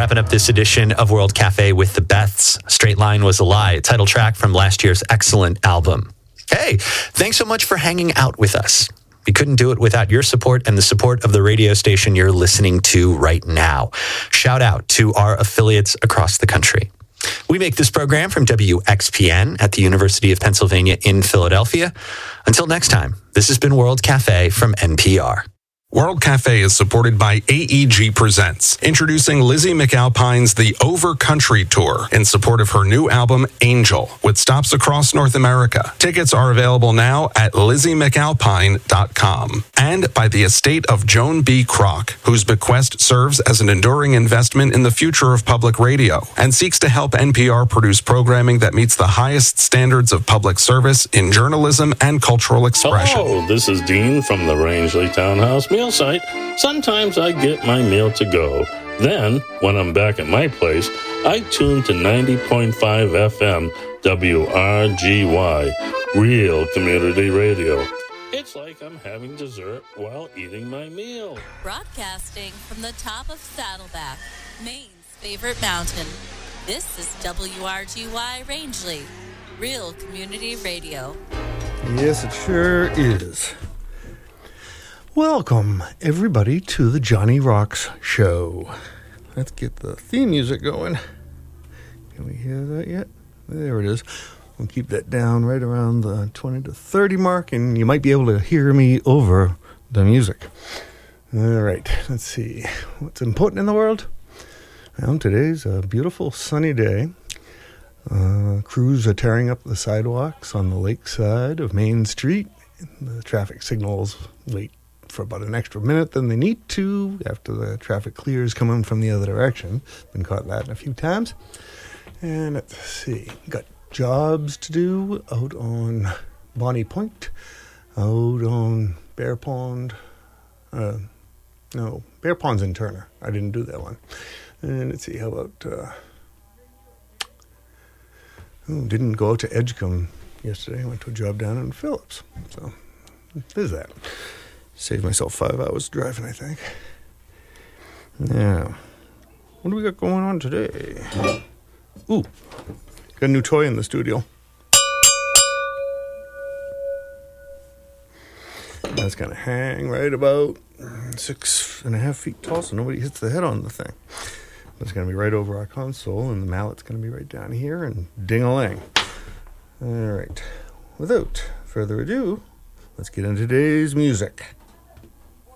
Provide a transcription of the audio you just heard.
Wrapping up this edition of World Cafe with the Beths. Straight Line Was a Lie, title track from last year's excellent album. Hey, thanks so much for hanging out with us. We couldn't do it without your support and the support of the radio station you're listening to right now. Shout out to our affiliates across the country. We make this program from WXPN at the University of Pennsylvania in Philadelphia. Until next time, this has been World Cafe from NPR. World Cafe is supported by AEG Presents, introducing Lizzie McAlpine's The Over Country Tour in support of her new album, Angel, with stops across North America. Tickets are available now at LizzieMcAlpine.com. And by the estate of Joan B. Kroc, whose bequest serves as an enduring investment in the future of public radio and seeks to help NPR produce programming that meets the highest standards of public service in journalism and cultural expression. Hello, this is Dean from the Rangeley Townhouse meal site. Sometimes I get my meal to go. Then, when I'm back at my place, I tune to 90.5 FM WRGY, Real Community Radio. It's like I'm having dessert while eating my meal. Broadcasting from the top of Saddleback, Maine's favorite mountain. This is WRGY Rangeley, Real Community Radio. Yes, it sure is. Welcome, everybody, to the Johnny Rocks Show. Let's get the theme music going. Can we hear that yet? There it is. We'll keep that down right around the 20 to 30 mark, and you might be able to hear me over the music. All right, let's see. What's important in the world? Well, today's a beautiful sunny day. Crews are tearing up the sidewalks on the lakeside of Main Street. The traffic signals wait for about an extra minute than they need to after the traffic clears coming from the other direction. Been caught that a few times. And let's see, got jobs to do out on Bonnie Point, out on Bear Pond. No, Bear Pond's in Turner. I didn't do that one. And let's see, how about, didn't go out to Edgecombe yesterday. I went to a job down in Phillips. So, there's that. Saved myself 5 hours driving, I think. Now, what do we got going on today? Ooh, got a new toy in the studio. That's going to hang right about 6.5 feet tall, so nobody hits the head on the thing. It's going to be right over our console, and the mallet's going to be right down here, and ding-a-ling. All right. Without further ado, let's get into today's music.